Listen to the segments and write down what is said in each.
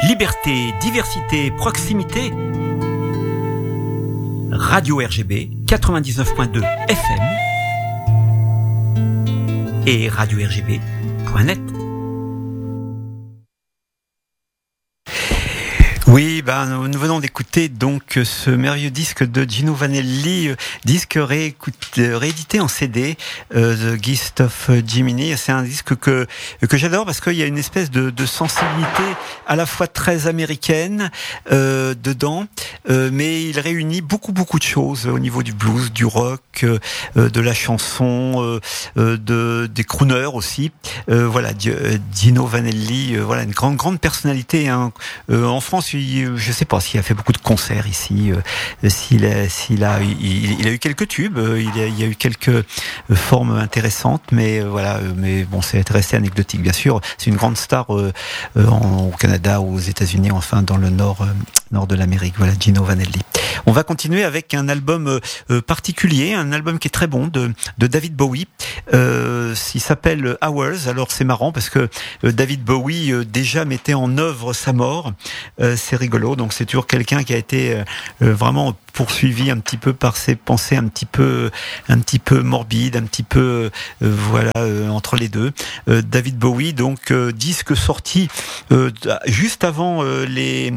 Liberté, diversité, proximité. Radio RGB 99.2 FM et radio-rgb.net. Oui, nous venons d'écouter donc ce merveilleux disque de Gino Vanelli, disque réédité en CD, The Gift of Jiminy. C'est un disque que j'adore parce qu'il y a une espèce de sensibilité à la fois très américaine dedans, mais il réunit beaucoup de choses au niveau du blues, du rock, de la chanson, des crooners aussi. Voilà, Gino Vanelli, voilà une grande personnalité. Hein. En France, je sais pas s'il a fait beaucoup de concerts ici, il a eu quelques tubes, il y a eu quelques formes intéressantes, mais voilà, mais bon, c'est resté anecdotique bien sûr. C'est une grande star au Canada, aux États-Unis, enfin dans le nord de l'Amérique. Voilà, Gino Vanelli. On va continuer avec un album particulier, un album qui est très bon de David Bowie. Il s'appelle Hours. Alors c'est marrant parce que David Bowie déjà mettait en œuvre sa mort. C'est rigolo. Donc c'est toujours quelqu'un qui a été vraiment poursuivi un petit peu par ses pensées un petit peu morbides, un petit peu entre les deux. David Bowie, donc disque sorti juste avant les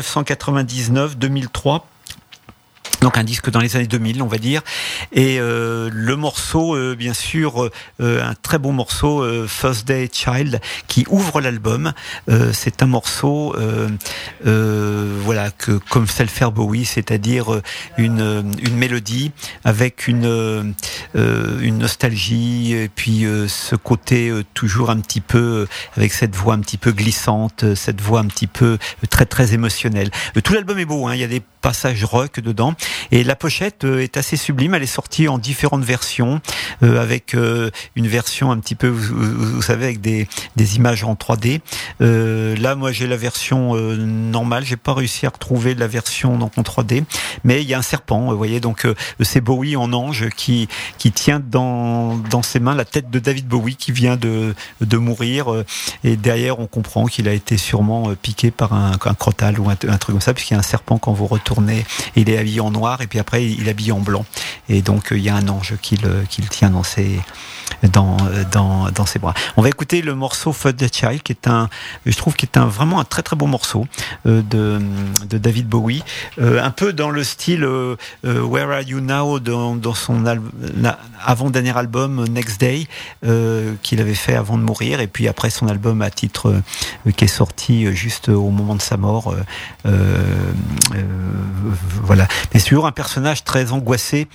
1999-2003. Donc un disque dans les années 2000, on va dire, et le morceau, bien sûr, un très bon morceau, First Day Child, qui ouvre l'album. C'est un morceau, voilà, que comme sait le faire Bowie, c'est-à-dire une mélodie avec une nostalgie, et puis ce côté toujours un petit peu avec cette voix un petit peu glissante, cette voix un petit peu très émotionnelle. Tout l'album est beau, hein, il y a des passages rock dedans. Et la pochette est assez sublime, elle est sortie en différentes versions, avec une version un petit peu, vous savez, avec des images en 3D. Là, moi, j'ai la version normale, j'ai pas réussi à retrouver la version donc, en 3D, mais il y a un serpent, vous voyez, donc c'est Bowie en ange qui tient dans ses mains la tête de David Bowie qui vient de mourir, et derrière, on comprend qu'il a été sûrement piqué par un crotal ou un truc comme ça, puisqu'il y a un serpent quand vous retournez, il est habillé en noir, et puis après il est habillé en blanc, et donc il y a un ange qui le tient dans ses bras. On va écouter le morceau First Day Child, je trouve qu'il est vraiment un très beau morceau de David Bowie, un peu dans le style Where Are You Now dans son avant-dernier album Next Day, qu'il avait fait avant de mourir, et puis après son album à titre qui est sorti juste au moment de sa mort. Voilà, mais c'est toujours un personnage très angoissé,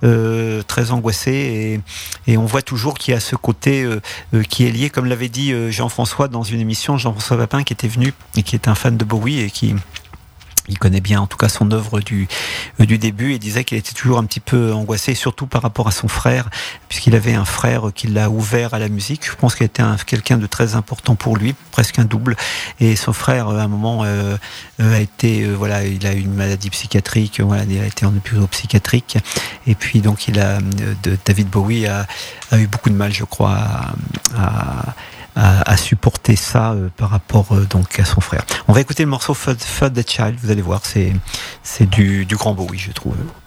et on voit toujours qu'il y a ce côté qui est lié, comme l'avait dit Jean-François dans une émission, Jean-François Papin, qui était venu et qui est un fan de Bowie et qui il connaît bien en tout cas son œuvre du début, et disait qu'il était toujours un petit peu angoissé, surtout par rapport à son frère, puisqu'il avait un frère qui l'a ouvert à la musique. Je pense qu'il était quelqu'un de très important pour lui, presque un double, et son frère à un moment a été il a eu une maladie psychiatrique, il a été en hôpital psychiatrique, et puis donc David Bowie a eu beaucoup de mal, je crois, à supporter ça par rapport donc à son frère. On va écouter le morceau First Day Child, vous allez voir, c'est du grand Bowie, je trouve.